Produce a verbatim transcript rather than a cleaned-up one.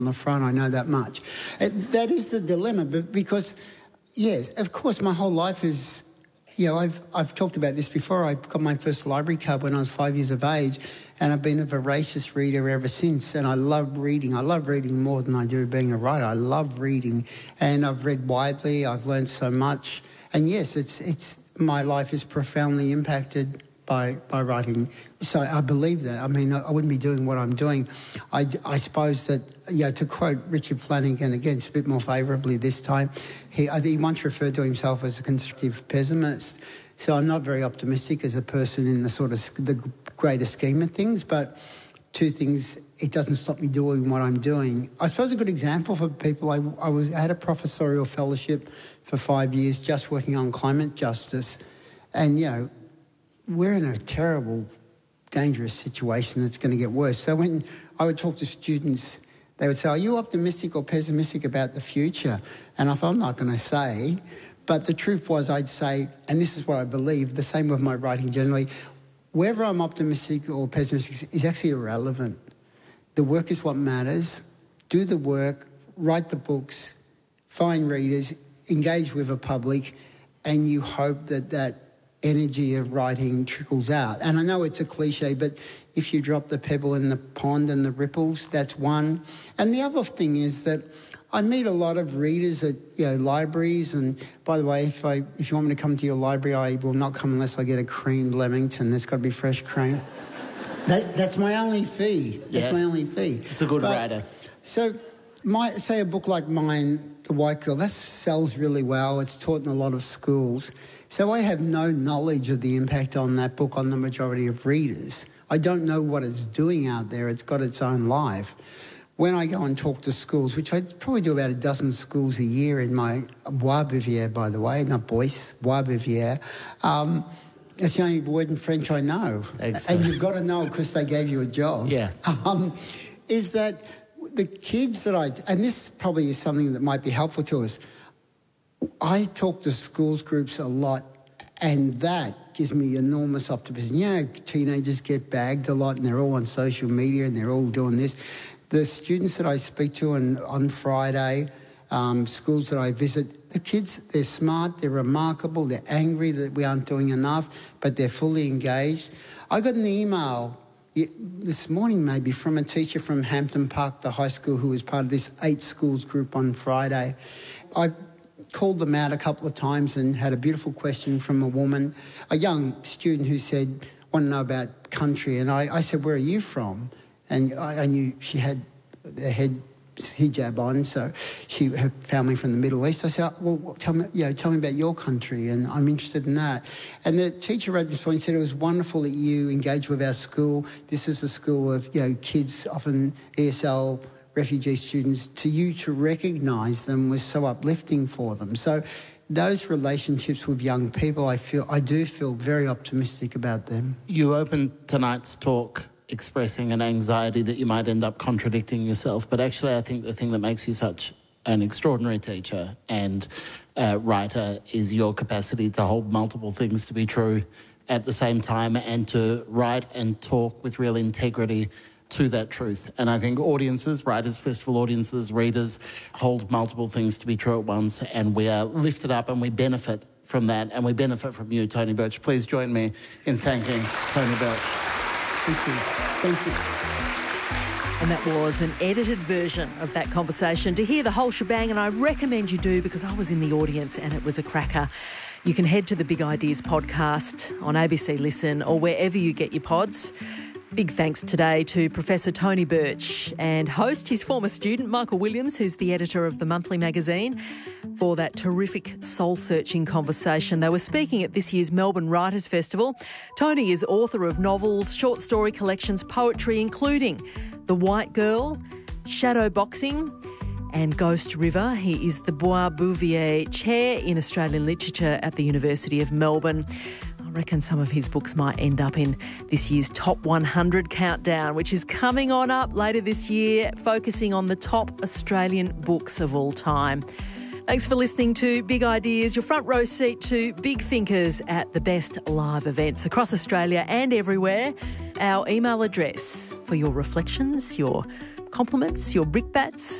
on the front, I know that much. It, that is the dilemma, but because, yes, of course, my whole life is, you know, I've, I've talked about this before. I got my first library card when I was five years of age, and I've been a voracious reader ever since, and I love reading. I love reading more than I do being a writer. I love reading, and I've read widely. I've learned so much. And, yes, it's it's my life is profoundly impacted by, by writing. So I believe that. I mean, I wouldn't be doing what I'm doing. I, I suppose that, you know, to quote Richard Flanagan, again, it's a bit more favourably this time, he, I think he once referred to himself as a constructive pessimist. So I'm not very optimistic as a person in the sort of the greater scheme of things, but two things, it doesn't stop me doing what I'm doing. I suppose a good example for people, I, I was I had a professorial fellowship for five years just working on climate justice, and, you know, we're in a terrible, dangerous situation that's going to get worse. So when I would talk to students, they would say, are you optimistic or pessimistic about the future? And I thought, I'm not going to say. But the truth was, I'd say, and this is what I believe, the same with my writing generally, whether I'm optimistic or pessimistic is actually irrelevant. The work is what matters. Do the work, write the books, find readers, engage with a public, and you hope that that energy of writing trickles out. And I know it's a cliche, but if you drop the pebble in the pond and the ripples, that's one. And the other thing is that I meet a lot of readers at, you know, libraries, and by the way, if I if you want me to come to your library, I will not come unless I get a creamed Leamington. There's got to be fresh cream. that, that's my only fee. That's yeah. my only fee. It's a good but, writer. So, my say a book like mine, The White Girl, that sells really well. It's taught in a lot of schools. So I have no knowledge of the impact on that book on the majority of readers. I don't know what it's doing out there. It's got its own life. When I go and talk to schools, which I probably do about a dozen schools a year in my Bois Vivier, by the way, not Bois, Bois Vivier, um, it's the only word in French I know. Excellent. And you've got to know because they gave you a job. Yeah. Um, is that the kids that I... And this probably is something that might be helpful to us. I talk to schools groups a lot, and that gives me enormous optimism. Yeah, teenagers get bagged a lot, and they're all on social media, and they're all doing this. The students that I speak to on, on Friday, um, schools that I visit, the kids, they're smart, they're remarkable, they're angry that we aren't doing enough, but they're fully engaged. I got an email this morning maybe from a teacher from Hampton Park, the high school, who was part of this eight schools group on Friday. I called them out a couple of times and had a beautiful question from a woman, a young student who said, want to know about country. And I, I said, where are you from? And I, I knew she had a head hijab on, so she her family from the Middle East. I said, well, tell me, you know, tell me about your country, and I'm interested in that. And the teacher wrote this one and said, it was wonderful that you engage with our school. This is a school of, you know, kids, often E S L refugee students. To you to recognise them was so uplifting for them. So those relationships with young people, I feel, I do feel very optimistic about them. You opened tonight's talk expressing an anxiety that you might end up contradicting yourself, but actually I think the thing that makes you such an extraordinary teacher and uh, writer is your capacity to hold multiple things to be true at the same time and to write and talk with real integrity to that truth. And I think audiences, Writers' Festival audiences, readers, hold multiple things to be true at once, and we are lifted up and we benefit from that, and we benefit from you, Tony Birch. Please join me in thanking Tony Birch. Thank you. Thank you. And that was an edited version of that conversation. To hear the whole shebang, and I recommend you do because I was in the audience and it was a cracker, you can head to the Big Ideas podcast on A B C Listen or wherever you get your pods. Big thanks today to Professor Tony Birch and host, his former student, Michael Williams, who's the editor of the monthly magazine, for that terrific soul-searching conversation. They were speaking at this year's Melbourne Writers' Festival. Tony is author of novels, short story collections, poetry, including The White Girl, Shadow Boxing and Ghost River. He is the Bois Bouvier Chair in Australian Literature at the University of Melbourne. I reckon some of his books might end up in this year's Top one hundred countdown, which is coming on up later this year, focusing on the top Australian books of all time. Thanks for listening to Big Ideas, your front row seat to big thinkers at the best live events across Australia and everywhere. Our email address for your reflections, your compliments, your brickbats,